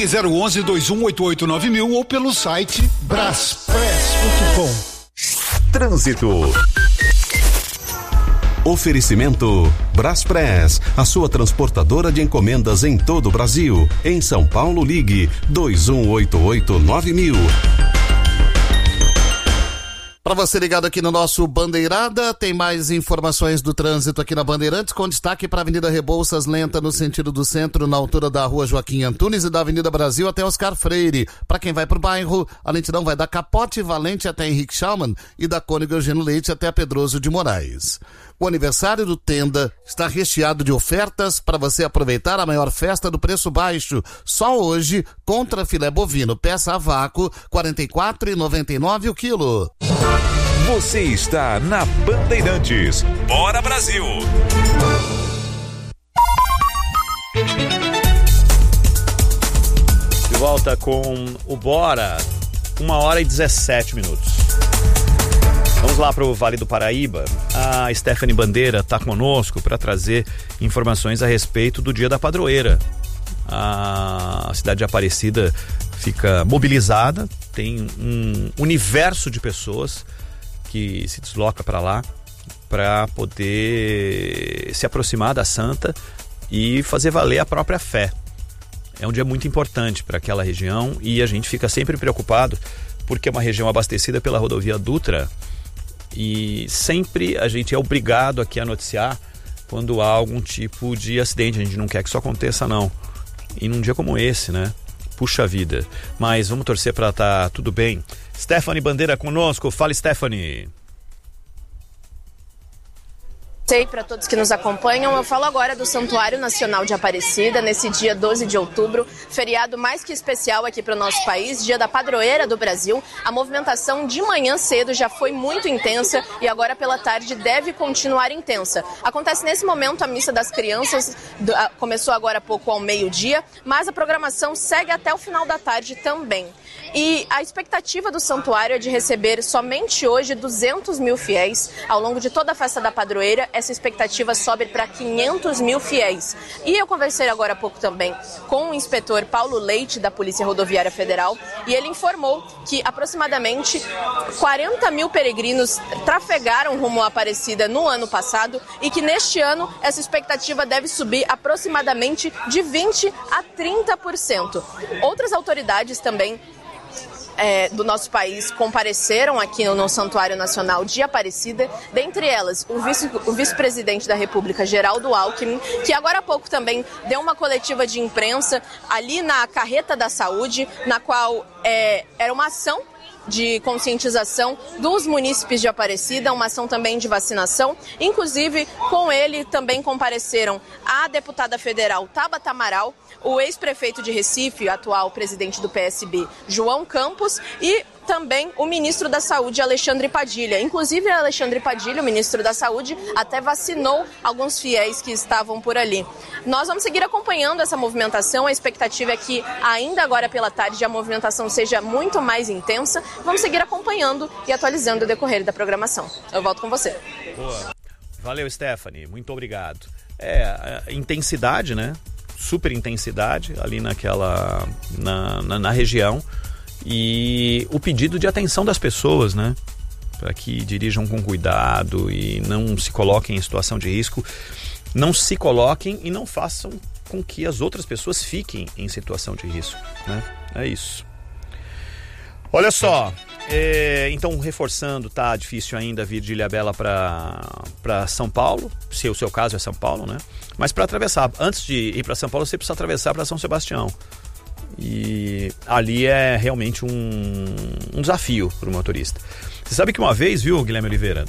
Ligue 011-2188-9000 ou pelo site braspress.com. Trânsito. Oferecimento Braspress, a sua transportadora de encomendas em todo o Brasil. Em São Paulo, ligue 2188-9000. Para você ligado aqui no nosso Bandeirada, tem mais informações do trânsito aqui na Bandeirantes, com destaque para a Avenida Rebouças, lenta no sentido do centro, na altura da Rua Joaquim Antunes e da Avenida Brasil até Oscar Freire. Para quem vai para o bairro, a lentidão vai da Capote Valente até Henrique Schaumann e da Cônigo Eugênio Leite até a Pedroso de Moraes. O aniversário do Tenda está recheado de ofertas para você aproveitar a maior festa do preço baixo. Só hoje, contra filé bovino, peça a vácuo, R$ 44,99 o quilo. Você está na Bandeirantes. Bora Brasil! De volta com o Bora, 1h17. Vamos lá para o Vale do Paraíba. A Stephanie Bandeira está conosco para trazer informações a respeito do Dia da Padroeira. A cidade de Aparecida fica mobilizada, tem um universo de pessoas que se desloca para lá para poder se aproximar da santa e fazer valer a própria fé. É um dia muito importante para aquela região e a gente fica sempre preocupado porque é uma região abastecida pela rodovia Dutra e sempre a gente é obrigado aqui a noticiar quando há algum tipo de acidente. A gente não quer que isso aconteça, não. E num dia como esse, né? Puxa vida. Mas vamos torcer para estar tudo bem. Stephanie Bandeira conosco. Fala, Stephanie. Sei para todos que nos acompanham, eu falo agora do Santuário Nacional de Aparecida, nesse dia 12 de outubro, feriado mais que especial aqui para o nosso país, dia da padroeira do Brasil. A movimentação de manhã cedo já foi muito intensa e agora pela tarde deve continuar intensa. Acontece nesse momento a missa das crianças, começou agora há pouco ao meio-dia, mas a programação segue até o final da tarde também. E a expectativa do santuário é de receber somente hoje 200 mil fiéis. Ao longo de toda a festa da padroeira, essa expectativa sobe para 500 mil fiéis. E eu conversei agora há pouco também com o inspetor Paulo Leite, da Polícia Rodoviária Federal, e ele informou que aproximadamente 40 mil peregrinos trafegaram rumo à Aparecida no ano passado e que neste ano essa expectativa deve subir aproximadamente de 20% a 30%. Outras autoridades também do nosso país compareceram aqui no Santuário Nacional de Aparecida, dentre elas o vice-presidente da República, Geraldo Alckmin, que agora há pouco também deu uma coletiva de imprensa ali na Carreta da Saúde, na qual era uma ação de conscientização dos munícipes de Aparecida, uma ação também de vacinação. Inclusive, com ele também compareceram a deputada federal Tabata Amaral, o ex-prefeito de Recife, atual presidente do PSB, João Campos, e também o ministro da Saúde, Alexandre Padilha. Inclusive, Alexandre Padilha, o ministro da Saúde, até vacinou alguns fiéis que estavam por ali. Nós vamos seguir acompanhando essa movimentação. A expectativa é que ainda agora pela tarde a movimentação seja muito mais intensa. Vamos seguir acompanhando e atualizando o decorrer da programação. Eu volto com você. Boa. Valeu, Stephanie. Muito obrigado. A intensidade, né? Super intensidade ali na região. E o pedido de atenção das pessoas, né? Para que dirijam com cuidado e não se coloquem em situação de risco. Não se coloquem e não façam com que as outras pessoas fiquem em situação de risco, né? É isso. Olha só, então reforçando, tá difícil ainda vir de Ilhabela para São Paulo, se o seu caso é São Paulo, né? Mas para atravessar, antes de ir para São Paulo, você precisa atravessar para São Sebastião. E ali é realmente um desafio para o motorista. Você sabe que uma vez, viu, Guilherme Oliveira,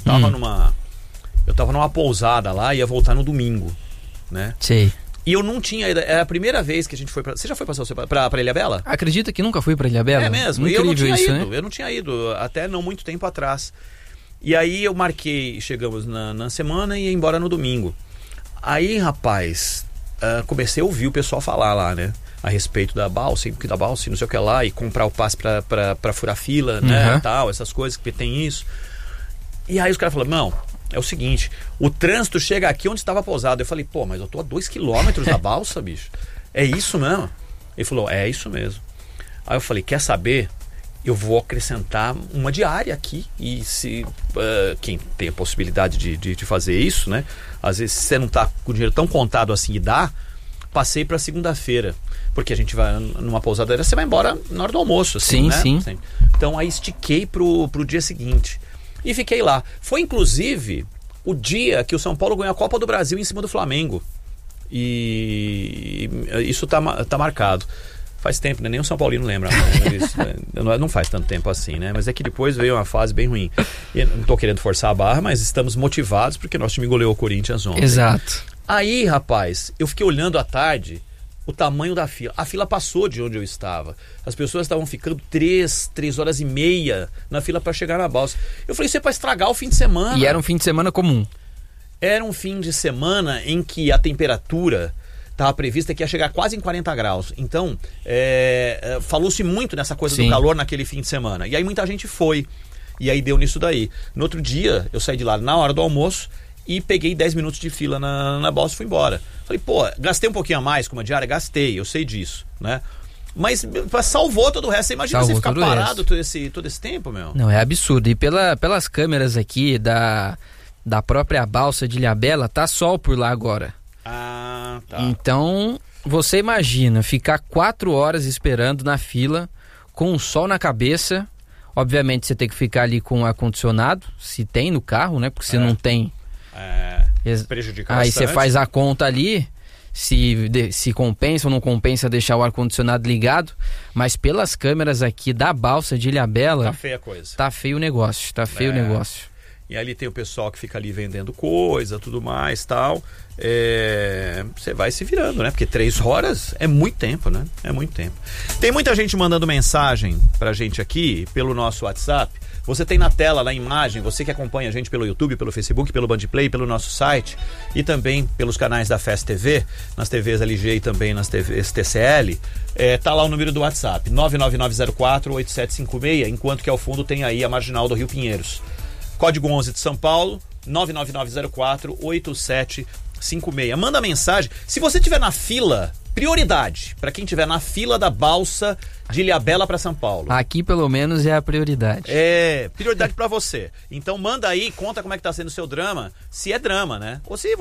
eu tava numa pousada lá e ia voltar no domingo, né? Sei. E eu não tinha ido, era a primeira vez que a gente foi Você já foi pra Ilhabela? Acredita que nunca fui pra Ilhabela? É mesmo, Incrível, eu não tinha isso, ido, né? Eu não tinha ido, até não muito tempo atrás. E aí eu marquei, chegamos na semana e ia embora no domingo. Aí, rapaz, comecei a ouvir o pessoal falar lá, né? A respeito da balsa, não sei o que lá, e comprar o passe pra furar fila, né? Tal, essas coisas, que tem isso. E aí os caras falaram, não, é o seguinte, o trânsito chega aqui onde estava pousado. Eu falei, pô, mas eu tô a 2 quilômetros da balsa, bicho. É isso mesmo? Ele falou, é isso mesmo. Aí eu falei, quer saber? Eu vou acrescentar uma diária aqui. E se quem tem a possibilidade de fazer isso, né? Às vezes você não tá com o dinheiro tão contado assim e dá, passei para segunda-feira. Porque a gente vai numa pousadeira, você vai embora na hora do almoço. Assim, sim, né? sim. Então aí estiquei pro dia seguinte. E fiquei lá. Foi inclusive o dia que o São Paulo ganhou a Copa do Brasil em cima do Flamengo. E isso tá marcado. Faz tempo, né? Nem o São Paulino lembra. Não faz tanto tempo assim, né? Mas é que depois veio uma fase bem ruim. E não tô querendo forçar a barra, mas estamos motivados porque nosso time goleou o Corinthians ontem. Exato. Aí, rapaz, eu fiquei olhando à tarde o tamanho da fila. A fila passou de onde eu estava. As pessoas estavam ficando 3 horas e meia na fila para chegar na balsa. Eu falei, isso é para estragar o fim de semana. E era um fim de semana comum. Era um fim de semana em que a temperatura estava prevista que ia chegar quase em 40 graus. Então, falou-se muito nessa coisa do calor naquele fim de semana. E aí muita gente foi. E aí deu nisso daí. No outro dia, eu saí de lá na hora do almoço e peguei 10 minutos de fila na balsa e fui embora. Falei, pô, gastei um pouquinho a mais com uma diária? Gastei, eu sei disso, né? Mas salvou todo o resto. Você imagina você ficar parado todo esse tempo, meu? Não, é absurdo. E pelas câmeras aqui da própria balsa de Ilhabela, tá sol por lá agora. Ah, tá. Então, você imagina ficar 4 horas esperando na fila, com o sol na cabeça. Obviamente você tem que ficar ali com o ar-condicionado, se tem no carro, né? Porque se não tem... prejudica aí bastante. você faz a conta ali, se compensa ou não compensa deixar o ar-condicionado ligado, mas pelas câmeras aqui da balsa de Ilhabela... Tá feia a coisa. Tá feio o negócio, o negócio. E ali tem o pessoal que fica ali vendendo coisa, tudo mais, tal. Você vai se virando, né? Porque 3 horas é muito tempo, né? É muito tempo. Tem muita gente mandando mensagem pra gente aqui pelo nosso WhatsApp. Você tem na tela, na imagem, você que acompanha a gente pelo YouTube, pelo Facebook, pelo Bandplay, pelo nosso site e também pelos canais da Fast TV, nas TVs LG e também nas TVs TCL, tá lá o número do WhatsApp, 999048756, enquanto que ao fundo tem aí a Marginal do Rio Pinheiros. Código 11 de São Paulo, 999048756. Manda mensagem. Se você estiver na fila, prioridade para quem estiver na fila da balsa de Ilhabela para São Paulo. Aqui pelo menos é a prioridade. Prioridade para você. Então manda aí, conta como é que tá sendo o seu drama, se é drama, né? Ou se